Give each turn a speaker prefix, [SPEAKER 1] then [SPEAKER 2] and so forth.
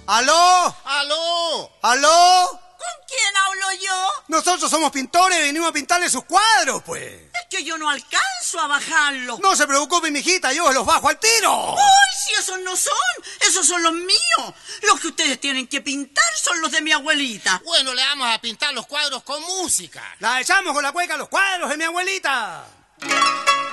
[SPEAKER 1] ¿Aló?
[SPEAKER 2] ¡Aló!
[SPEAKER 1] ¿Aló?
[SPEAKER 3] ¿Con quién hablo yo?
[SPEAKER 1] Nosotros somos pintores y venimos a pintarle sus cuadros, pues.
[SPEAKER 3] Es que yo no alcanzo a bajarlos.
[SPEAKER 1] No se preocupe, mijita, yo los bajo al tiro.
[SPEAKER 3] ¡Uy, si esos no son! ¡Esos son los míos! Los que ustedes tienen que pintar son los de mi abuelita.
[SPEAKER 2] Bueno, le vamos a pintar los cuadros con música.
[SPEAKER 1] La echamos con la cueca a los cuadros de mi abuelita.